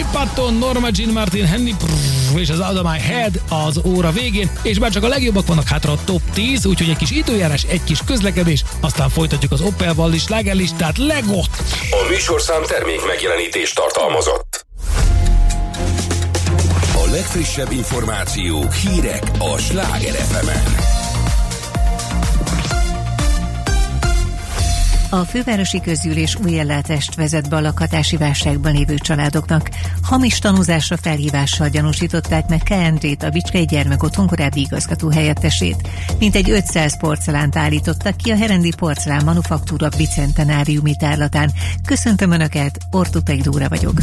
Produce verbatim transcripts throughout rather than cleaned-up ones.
Patton, Norma Jean Martin, Henny Prrr, és az Out of My Head az óra végén, és bár csak a legjobbak vannak hátra a top tíz, úgyhogy egy kis időjárás, egy kis közlekedés, aztán folytatjuk az Opel Valli slágerlistát. Legot! A műsorszám termék megjelenítést tartalmazott. A legfrissebb információk, hírek a Sláger ef emen. A fővárosi közgyűlés új ellátást vezet be a lakhatási válságban lévő családoknak. Hamis tanúzásra felhívással gyanúsították meg K. Endrét, a Bicskei Gyermekotthon korábbi igazgató helyettesét. Mintegy ötszáz porcelánt állítottak ki a Herendi Porcelán Manufaktúra bicentenáriumi tárlatán. Köszöntöm Önöket, Ortutei Dóra vagyok.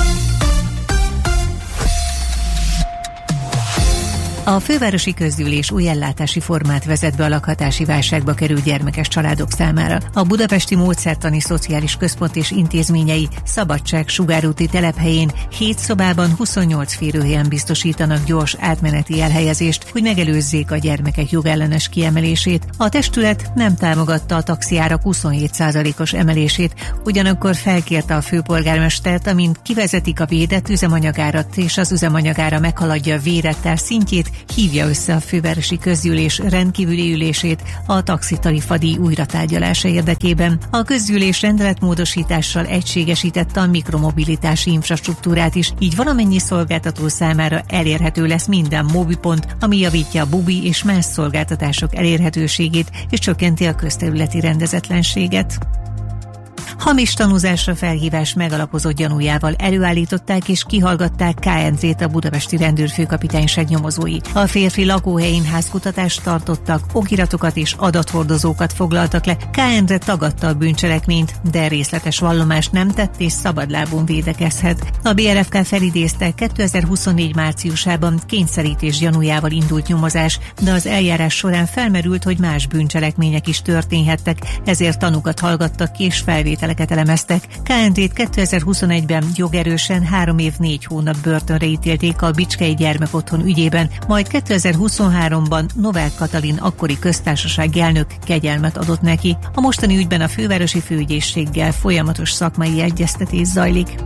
A fővárosi közgyűlés új ellátási formát vezet be a lakhatási válságba került gyermekes családok számára. A budapesti módszertani szociális központ és intézményei Szabadság sugárúti telephelyén hét szobában huszonnyolc férőhelyen biztosítanak gyors átmeneti elhelyezést, hogy megelőzzék a gyermekek jogellenes kiemelését. A testület nem támogatta a taxiárak huszonhét százalékos emelését, ugyanakkor felkérte a főpolgármestert, amint kivezetik a védett üzemanyagárat és az üzemanyagára meghaladja a védett ár szintjét, hívja össze a fővárosi közgyűlés rendkívüli ülését a taxitarifadíj újratárgyalása érdekében. A közgyűlés rendeletmódosítással egységesítette a mikromobilitási infrastruktúrát is, így valamennyi szolgáltató számára elérhető lesz minden móbipont, ami javítja a bubi és más szolgáltatások elérhetőségét és csökkenti a közterületi rendezetlenséget. Hamis tanúzásra felhívás megalapozott gyanújával előállították és kihallgatták K. Endrét, a budapesti rendőrfőkapitányság nyomozói. A férfi lakóhelyén házkutatást tartottak, okiratokat és adathordozókat foglaltak le. K. Endre tagadta a bűncselekményt, de részletes vallomást nem tett és szabadlábon védekezhet. A bé er ef ká felidézte, kétezer-huszonnégy márciusában kényszerítés gyanújával indult nyomozás, de az eljárás során felmerült, hogy más bűncselekmények is történhettek, ezért tanúkat hallgattak ki és felvételeket elemeztek. K. Endrét kétezer-huszonegyben jogerősen három év négy hónap börtönre ítélték a Bicskei Gyermekotthon ügyében, majd kétezer-huszonháromban Novák Katalin akkori köztársasági elnök kegyelmet adott neki. A mostani ügyben a fővárosi főügyészséggel folyamatos szakmai egyeztetés zajlik.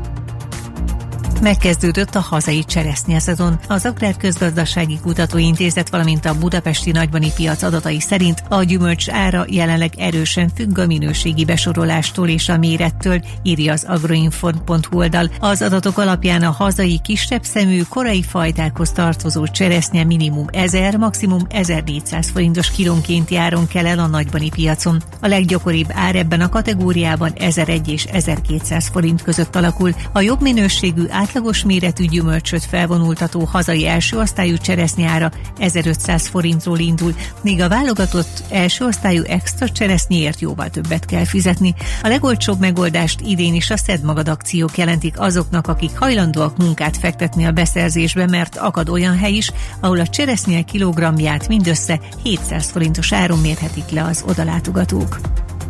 Megkezdődött a hazai cseresznyeszezon. Az Agrárközgazdasági Kutatóintézet, valamint a budapesti nagybani piac adatai szerint a gyümölcs ára jelenleg erősen függ a minőségi besorolástól és a mérettől, írja az agroinform pont hu oldal. Az adatok alapján a hazai kisebb szemű, korai fajtákhoz tartozó cseresznye minimum ezer, maximum ezernégyszáz forintos kilónkénti áron kell el a nagybani piacon. A leggyakoribb ár ebben a kategóriában ezeregy és ezerkétszáz forint között alakul. A jobb minőségű átlagos méretű gyümölcsöt felvonultató hazai első osztályú cseresznye ezerötszáz forintról indul, míg a válogatott első osztályú extra cseresznyéért jóval többet kell fizetni. A legolcsóbb megoldást idén is a Szedd Magad akciók jelentik azoknak, akik hajlandóak munkát fektetni a beszerzésbe, mert akad olyan hely is, ahol a cseresznye kilogramját mindössze hétszáz forintos áron mérhetik le az odalátogatók.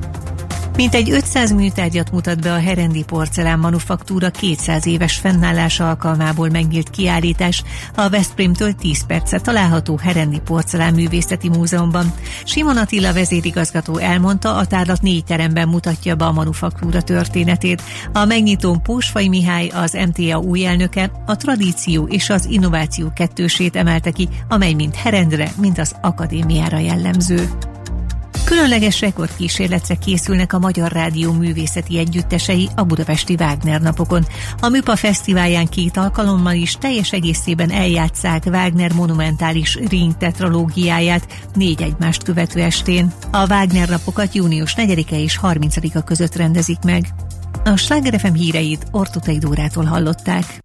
Mintegy ötszáz műtárgyat mutat be a Herendi Porcelán Manufaktúra kétszáz éves fennállása alkalmából megnyílt kiállítás a Veszprémtől tíz percre található Herendi Porcelán Művészeti Múzeumban. Simon Attila vezérigazgató elmondta, a tárlat négy teremben mutatja be a manufaktúra történetét. A megnyitón Pósfai Mihály, az em té á új elnöke, a tradíció és az innováció kettősét emelte ki, amely mind Herendre, mind az akadémiára jellemző. Különleges rekordkísérletre készülnek a Magyar Rádió művészeti együttesei a budapesti Wagner napokon. A Műpa Fesztiválján két alkalommal is teljes egészében eljátsszák Wagner monumentális Ring tetralógiáját négy egymást követő estén. A Wagner napokat június negyedike és harmincadika között rendezik meg. A Sláger ef em híreit Ortutei Dórától hallották.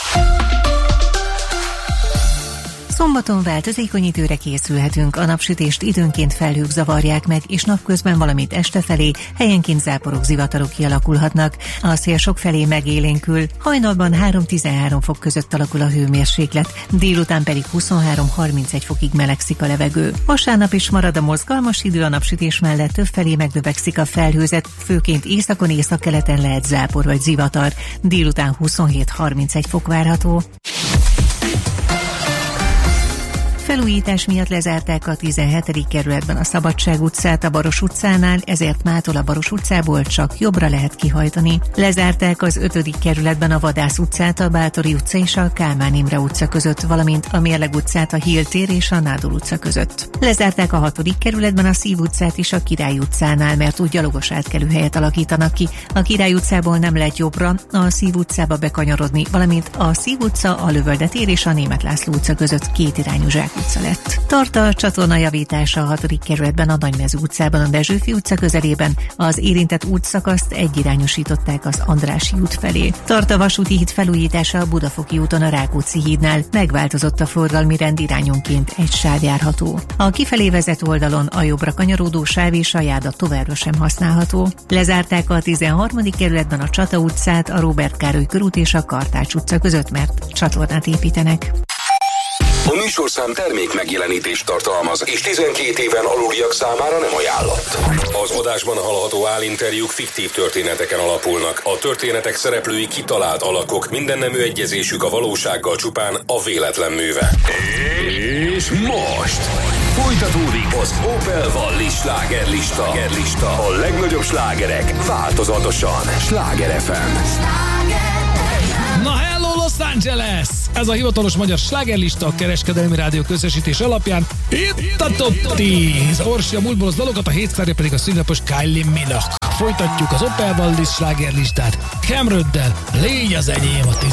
Szombaton változékony időre készülhetünk, a napsütést időnként felhők zavarják meg, és napközben, valamint este felé helyenként záporok, zivatarok kialakulhatnak. A szél sokfelé megélénkül, hajnalban három-tizenhárom fok között alakul a hőmérséklet, délután pedig huszonhárom-harmincegy fokig melegszik a levegő. Vasárnap is marad a mozgalmas idő, a napsütés mellett többfelé megnövekszik a felhőzet, főként északon, északkeleten lehet zápor vagy zivatar, délután huszonhét-harmincegy fok várható. Felújítás miatt lezárták a tizenhetedik kerületben a Szabadság utcát a Baros utcánál, ezért mától a Baros utcából csak jobbra lehet kihajtani. Lezárták az ötödik kerületben a Vadász utcát a Báthori utca és a Kálmán Imre utca között, valamint a Mérleg utcát a Hill tér és a Nádor utca között. Lezárták a hatodik kerületben a Szív utcát is a Király utcánál, mert úgy gyalogos átkelőhelyet alakítanak ki. A Király utcából nem lehet jobbra, a Szív utcába bekanyarodni, valamint a Szív utca, a Lövölde tér és a Németh László utca között két irányú zsákutca lett. Tart a csatorna javítása a hatodik kerületben a Nagymező utcában a Dezsőfi utca közelében, az érintett útszakaszt egyirányosították az Andrássy út felé. Tart a vasúti híd felújítása a Budafoki úton a Rákóczi hídnál, megváltozott a forgalmi rend, irányonként egy sáv járható. A kifelé vezető oldalon a jobbra kanyarodó sáv és a járda továbbra sem használható. Lezárták a tizenharmadik kerületben a Csata utcát, a Róbert Károly körút és a Kartács utca között, mert csatornát építenek. A műsorszám termék megjelenítést tartalmaz, és tizenkét éven aluliak számára nem ajánlott. Az adásban hallható állinterjúk fiktív történeteken alapulnak. A történetek szereplői kitalált alakok, mindennemű egyezésük a valósággal csupán a véletlen műve. És most folytatódik az Opel Valli slágerlista. A legnagyobb slágerek változatosan. Sláger ef em. Na hello Los Angeles! Ez a hivatalos magyar slágerlista a Kereskedelmi Rádió közösítés alapján. Itt a top tíz! Orsi a múltból az dalokat, a hétszárja pedig a szünnepos Kylie Minogue. Folytatjuk az Opel Vallis slágerlistát. Cameron-del, légy az enyém a tíz.